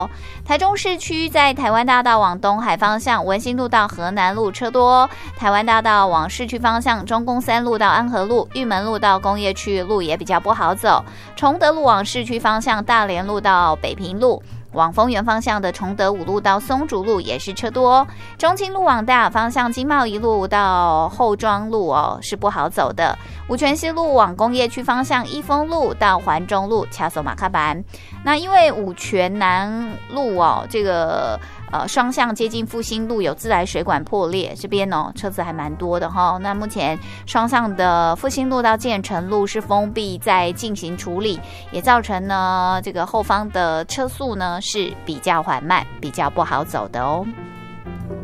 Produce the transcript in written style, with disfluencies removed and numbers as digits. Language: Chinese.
台中市区在台湾大道往东海方向文心路到河南路车多，台湾大道往市区方向中宫3路到安和路、玉门路到工业区路也比较不好走，崇德路往市区方向大连路到北平路，往丰原方向的崇德5路到松竹路也是车多，中清路往大雅方向经贸1路到后庄路是不好走的，五权西路往工业区方向一丰路到环中路掐手马卡板。那因为五权南路这个双向接近复兴路有自来水管破裂，这边车子还蛮多的那目前双向的复兴路到建成路是封闭在进行处理，也造成呢这个后方的车速呢是比较缓慢，比较不好走的哦。